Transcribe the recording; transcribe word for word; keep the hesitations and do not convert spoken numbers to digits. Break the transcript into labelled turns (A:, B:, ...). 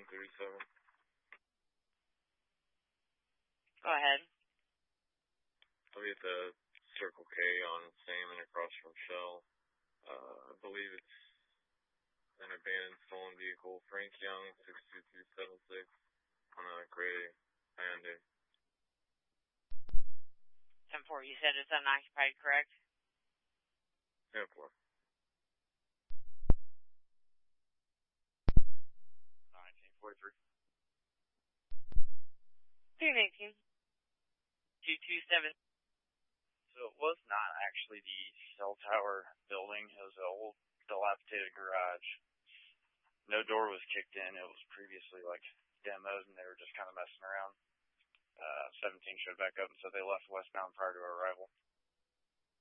A: thirty-seven.
B: Go ahead.
A: I'll be at the Circle K on Salmon across from Shell. Uh, I believe it's an abandoned stolen vehicle. Frank Young, six two two seven six, on a gray Hyundai.
B: ten four, you said it's unoccupied, correct?
A: ten four.
C: nineteen forty-three.
B: three nineteen. two two seven.
C: So it was not actually the cell tower building. It was an old, dilapidated garage. No door was kicked in. It was previously, like, demoed, and they were just kind of messing around. Uh, seventeen showed back up, and so they left westbound prior to our arrival.